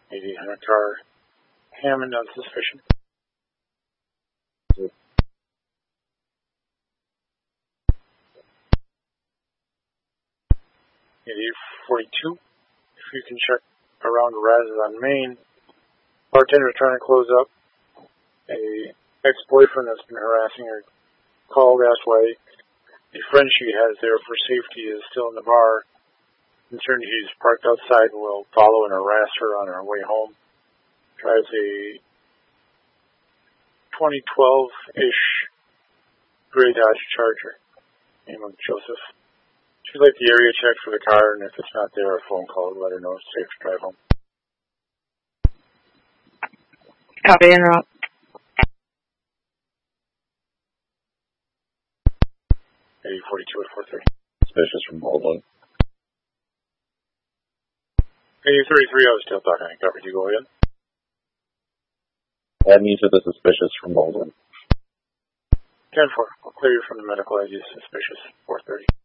80 Car Hammond on suspicion. 8842. If you can check around Raz on Main. Bartender trying to close up. A ex-boyfriend that's been harassing her called, asked why a friend she has there for safety is still in the bar. Concerned he's parked outside and will follow and harass her on her way home. Drives a 2012-ish gray Dodge Charger. Name of Joseph. She'd like the area check for the car, and if it's not there, a phone call to let her know it's safe to drive home. Copy, interrupt. 8042 at 430. Suspicious from Baldwin. 8033, I was still talking. Covered, you go ahead. Add me to the suspicious from Baldwin. 10-4. I'll clear you from the medical ID suspicious. 430.